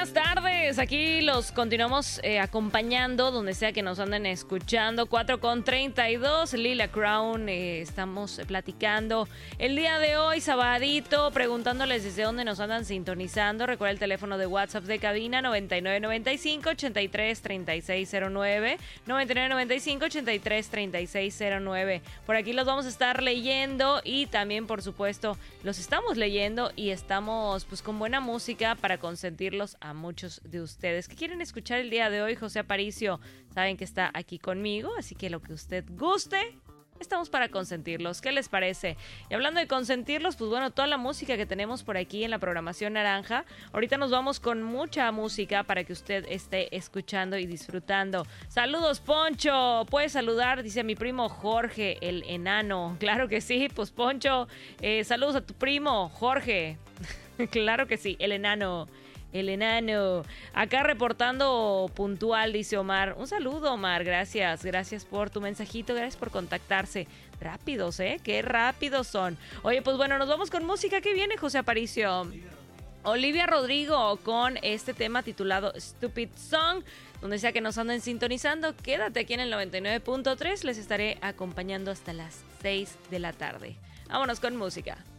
buenas tardes. Aquí los continuamos acompañando donde sea que nos anden escuchando. 4:32, Lila Crown. Estamos platicando el día de hoy, sabadito, preguntándoles desde dónde nos andan sintonizando. Recuerda el teléfono de WhatsApp de cabina 9995-833609. 9995-833609. Por aquí los vamos a estar leyendo y también, por supuesto, los estamos leyendo y estamos pues con buena música para consentirlos a muchos de ustedes. ¿Qué quieren escuchar el día de hoy? José Aparicio, saben que está aquí conmigo, así que lo que usted guste, estamos para consentirlos. ¿Qué les parece? Y hablando de consentirlos, pues bueno, toda la música que tenemos por aquí en la programación naranja. Ahorita nos vamos con mucha música para que usted esté escuchando y disfrutando. Saludos, Poncho. Puedes saludar, dice a mi primo Jorge, el enano. Claro que sí, pues Poncho. Saludos a tu primo Jorge. Claro que sí, el enano. El enano. Acá reportando puntual, dice Omar. Un saludo, Omar. Gracias. Gracias por tu mensajito. Gracias por contactarse. Rápidos, ¿eh? Qué rápidos son. Oye, pues bueno, nos vamos con música. ¿Qué viene, José Aparicio? Olivia Rodrigo con este tema titulado Stupid Song. Donde sea que nos anden sintonizando, quédate aquí en el 99.3. Les estaré acompañando hasta las 6 de la tarde. Vámonos con música.